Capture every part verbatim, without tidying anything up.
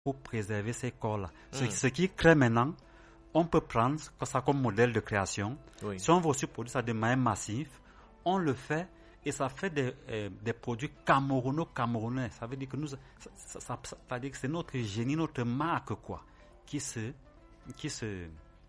pour préserver ces corps-là. Mm. Ce, ce qui crée maintenant, on peut prendre ça comme modèle de création. Oui. Si on veut aussi produire ça de manière massive, on le fait et ça fait des, euh, des produits camerouno-camerounais. Ça veut dire que nous, ça, ça, ça, ça veut dire que c'est notre génie, notre marque, quoi, qui se, qui se,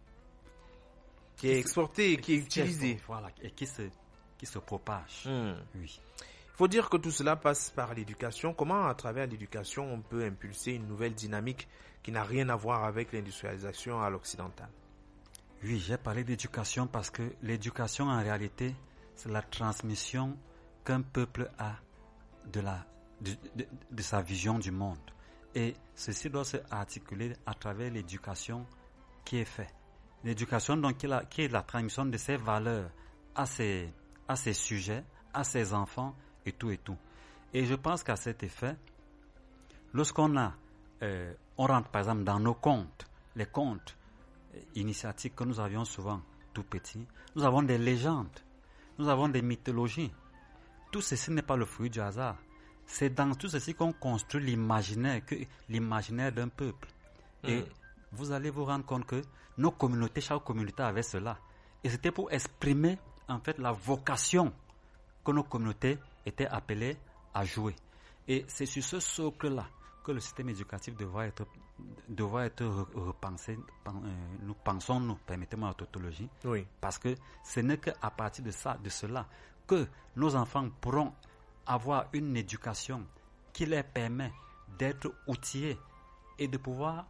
Qui est exporté et qui est utilisé. Voilà, et qui se, qui se propage. Mm. Oui. Il faut dire que tout cela passe par l'éducation. Comment, à travers l'éducation, on peut impulser une nouvelle dynamique qui n'a rien à voir avec l'industrialisation à l'occidental? Oui, j'ai parlé d'éducation parce que l'éducation, en réalité, c'est la transmission qu'un peuple a de, la, de, de, de sa vision du monde. Et ceci doit se articuler à travers l'éducation qui est faite. L'éducation, donc, qui est, la, qui est la transmission de ses valeurs à ses, à ses sujets, à ses enfants, et tout et tout. Et je pense qu'à cet effet, lorsqu'on a, euh, on rentre par exemple dans nos contes, les contes euh, initiatiques que nous avions souvent tout petits, nous avons des légendes, nous avons des mythologies. Tout ceci n'est pas le fruit du hasard. C'est dans tout ceci qu'on construit l'imaginaire, que, l'imaginaire d'un peuple. Mmh. Et vous allez vous rendre compte que nos communautés, chaque communauté avait cela. Et c'était pour exprimer en fait la vocation que nos communautés étaient appelées à jouer. Et c'est sur ce socle-là que le système éducatif devra être, devra être repensé. Nous pensons, nous, permettez-moi la tautologie, oui. Parce que ce n'est qu'à partir de ça, de cela, que nos enfants pourront avoir une éducation qui leur permet d'être outillés et de pouvoir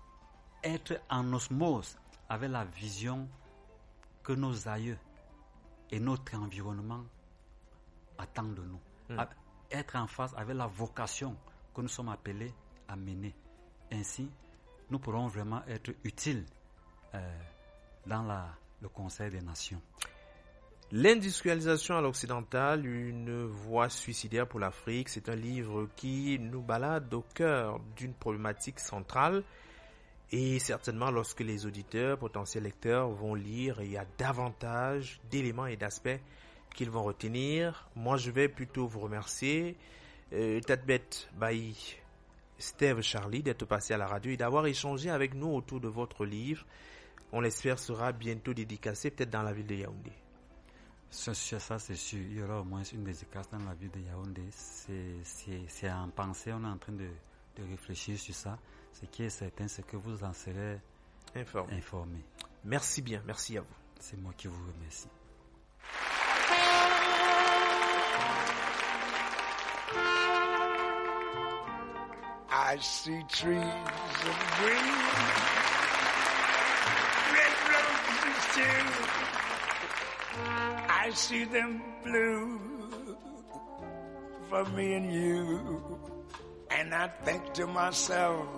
être en osmose avec la vision que nos aïeux et notre environnement attendent de nous. Mm. À être en phase avec la vocation que nous sommes appelés à mener. Ainsi, nous pourrons vraiment être utiles euh, dans la, le Conseil des Nations. L'industrialisation à l'occidental, une voie suicidaire pour l'Afrique, c'est un livre qui nous balade au cœur d'une problématique centrale. Et certainement, lorsque les auditeurs, potentiels lecteurs vont lire, il y a davantage d'éléments et d'aspects qu'ils vont retenir. Moi, je vais plutôt vous remercier, euh, Tadbet Bailly, Steve Charlie, d'être passé à la radio et d'avoir échangé avec nous autour de votre livre. On l'espère sera bientôt dédicacé, peut-être dans la ville de Yaoundé. Ça, ça c'est sûr. Il y aura au moins une dédicace dans la ville de Yaoundé. C'est, c'est, c'est en pensée, on est en train de, de réfléchir sur ça. Ce qui est certain, c'est que vous en serez informé. informé. Merci bien, merci à vous. C'est moi qui vous remercie. I see trees of green, red roses too. I see them blue for me and you. And I think to myself,